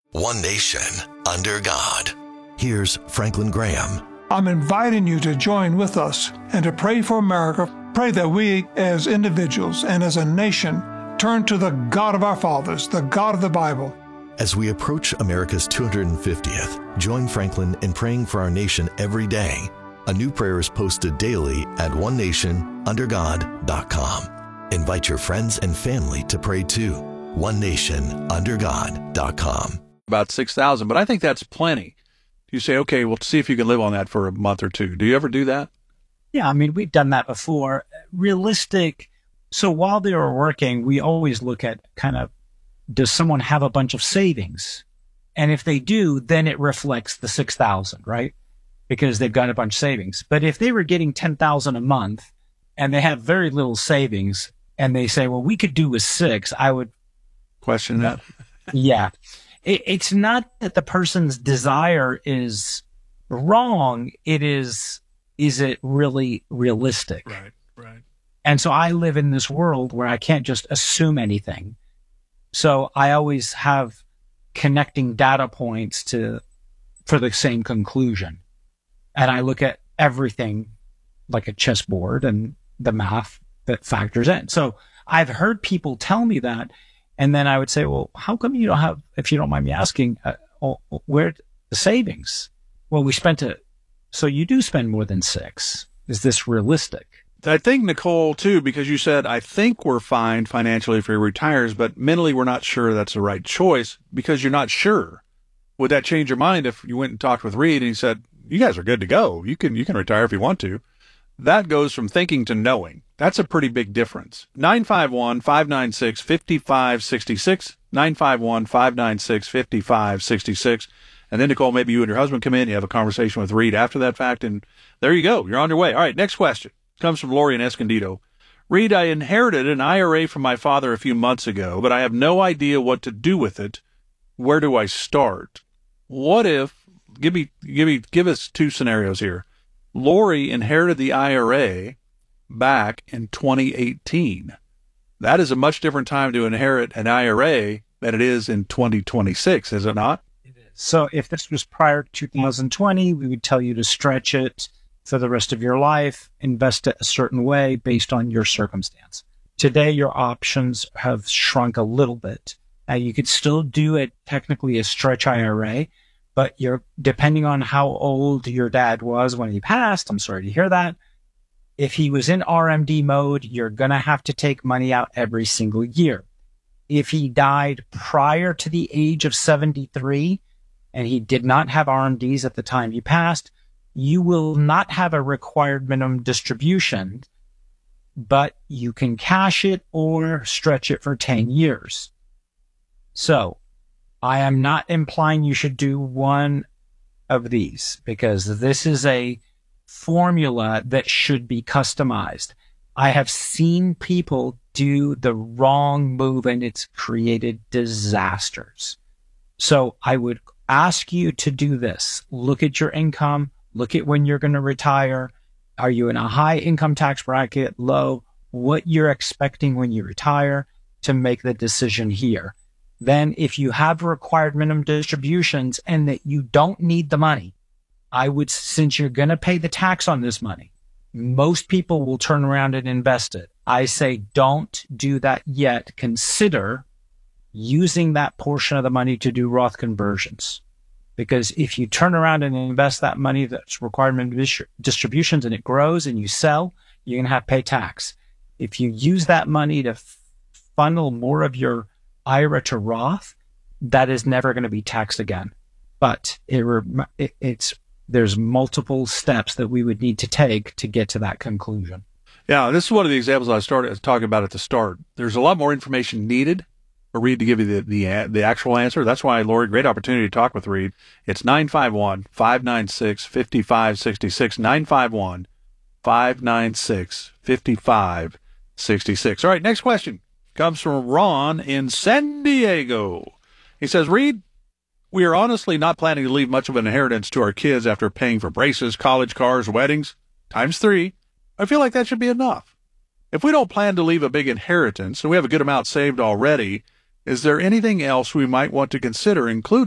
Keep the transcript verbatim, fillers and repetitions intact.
One nation under God. Here's Franklin Graham. I'm inviting you to join with us and to pray for America. Pray that we as individuals and as a nation turn to the God of our fathers, the God of the Bible. As we approach America's two hundred fiftieth, join Franklin in praying for our nation every day. A new prayer is posted daily at one nation under god dot com. Invite your friends and family to pray too. one nation under god dot com. About six thousand, but I think that's plenty. You say, okay, well, see if you can live on that for a month or two. Do you ever do that? Yeah, I mean, we've done that before. Realistic. So while they were working, we always look at kind of, does someone have a bunch of savings? And if they do, then it reflects the six thousand, right? Because they've got a bunch of savings. But if they were getting ten thousand a month and they have very little savings and they say, well, we could do with six, I would question that. Yeah. It, it's not that the person's desire is wrong. It is, is it really realistic? Right, right. And so I live in this world where I can't just assume anything. So I always have connecting data points to, for the same conclusion. And I look at everything like a chessboard and the math that factors in. So I've heard people tell me that. And then I would say, well, how come you don't have, if you don't mind me asking, uh, where the savings? Well, we spent it. So you do spend more than six. Is this realistic? I think, Nicole, too, because you said, I think we're fine financially if he retires, but mentally we're not sure that's the right choice because you're not sure. Would that change your mind if you went and talked with Reed and he said, you guys are good to go. You can, you can retire if you want to. That goes from thinking to knowing. That's a pretty big difference. nine five one, five nine six, five five six six, nine five one, five nine six, five five six six. And then, Nicole, maybe you and your husband come in, you have a conversation with Reed after that fact, and there you go. You're on your way. All right, next question comes from Lori in Escondido. Reed, I inherited an I R A from my father a few months ago, but I have no idea what to do with it. Where do I start? What if, give me, give me, give us two scenarios here. Lori inherited the I R A back in twenty eighteen. That is a much different time to inherit an I R A than it is in twenty twenty-six, is it not? It is. So if this was prior to two thousand twenty, we would tell you to stretch it for the rest of your life, invest it a certain way based on your circumstance. Today, your options have shrunk a little bit. Now, you could still do it technically a stretch I R A, but you're depending on how old your dad was when he passed. I'm sorry to hear that. If he was in R M D mode, you're going to have to take money out every single year. If he died prior to the age of seventy-three and he did not have R M Ds at the time he passed, you will not have a required minimum distribution, but you can cash it or stretch it for ten years. So I am not implying you should do one of these because this is a formula that should be customized. I have seen people do the wrong move and it's created disasters. So I would ask you to do this. Look at your income. Look at when you're going to retire. Are you in a high income tax bracket, low? What you're expecting when you retire to make the decision here. Then if you have required minimum distributions and that you don't need the money, I would, since you're going to pay the tax on this money, most people will turn around and invest it. I say, don't do that yet. Consider using that portion of the money to do Roth conversions. Because if you turn around and invest that money that's required minimum distributions and it grows and you sell, you're going to have to pay tax. If you use that money to funnel more of your I R A to Roth, that is never going to be taxed again. But it, it, it's there's multiple steps that we would need to take to get to that conclusion. Yeah, this is one of the examples I started talking about at the start. There's a lot more information needed for Reed to give you the, the, the actual answer. That's why, Lori, great opportunity to talk with Reed. It's nine five one, five nine six, five five six six, nine five one, five nine six, five five six six. All right, next question comes from Ron in San Diego. He says, Reed, we are honestly not planning to leave much of an inheritance to our kids after paying for braces, college, cars, weddings, times three. I feel like that should be enough. If we don't plan to leave a big inheritance and we have a good amount saved already, is there anything else we might want to consider including